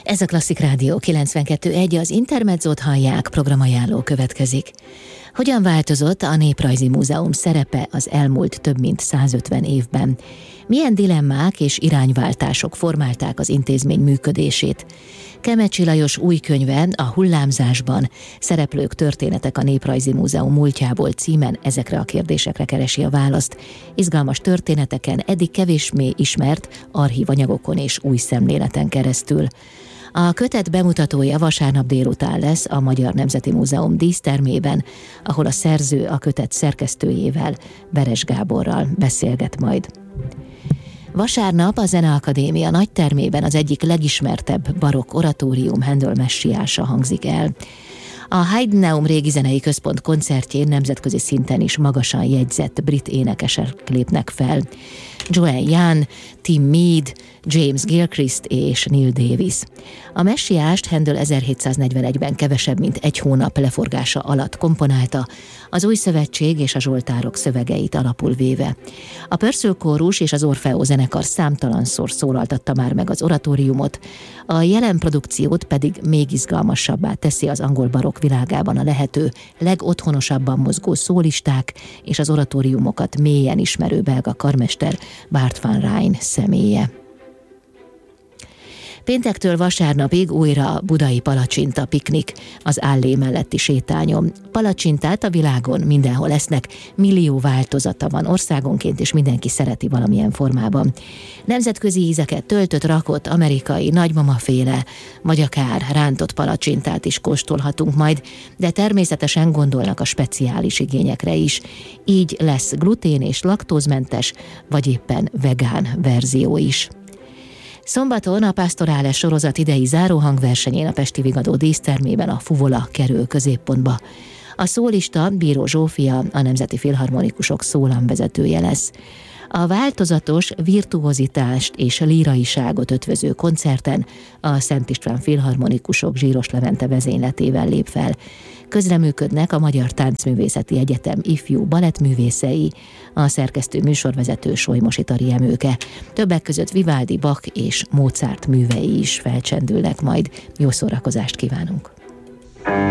Ez a Klasszik Rádió 92.1, az Intermezzót hallják, programajánló következik. Hogyan változott a Néprajzi Múzeum szerepe az elmúlt több mint 150 évben? Milyen dilemmák és irányváltások formálták az intézmény működését? Kemecsi Lajos új könyve, a Hullámzásban, szereplők, történetek a Néprajzi Múzeum múltjából címen ezekre a kérdésekre keresi a választ. Izgalmas történeteken, eddig kevésbé ismert archívanyagokon és új szemléleten keresztül. A kötet bemutatója vasárnap délután lesz a Magyar Nemzeti Múzeum dísztermében, ahol a szerző a kötet szerkesztőjével, Beres Gáborral beszélget majd. Vasárnap a Zeneakadémia nagytermében az egyik legismertebb barokk oratórium Händel messiása hangzik el. A Heidenheim Régi Zenei Központ koncertjén nemzetközi szinten is magasan jegyzett brit énekesek lépnek fel. Joanne Young, Tim Mead, James Gilchrist és Neil Davis. A messiást Händel 1741-ben kevesebb mint egy hónap leforgása alatt komponálta, az Új Szövetség és a Zsoltárok szövegeit alapul véve. A Purcell kórus és az Orfeó zenekar számtalanszor szólaltatta már meg az oratóriumot, a jelen produkciót pedig még izgalmasabbá teszi az angol barokk világában a lehető legotthonosabban mozgó szólisták és az oratóriumokat mélyen ismerő belga karmester Bart van Rijn személye. Péntektől vasárnapig újra budai palacsinta piknik az Állé melletti sétányon. Palacsintát a világon mindenhol esznek, millió változata van országonként, és mindenki szereti valamilyen formában. Nemzetközi ízeket töltött, rakott, amerikai, nagymamaféle, vagy akár rántott palacsintát is kóstolhatunk majd, de természetesen gondolnak a speciális igényekre is. Így lesz glutén és laktózmentes, vagy éppen vegán verzió is. Szombaton a Pastoráles sorozat idei záróhangversenyén a Pesti Vigadó dísztermében a fuvola kerül középpontba. A szólista Bíró Zsófia, a Nemzeti Filharmonikusok szólamvezetője lesz. A változatos virtuozitást és líraiságot ötvöző koncerten a Szent István Filharmonikusok Zsíros Levente vezényletével lép fel. Közreműködnek a Magyar Táncművészeti Egyetem ifjú balettművészei, a szerkesztő műsorvezető Solymosi Tari Emőke. Többek között Vivaldi, Bach és Mozart művei is felcsendülnek majd. Jó szórakozást kívánunk!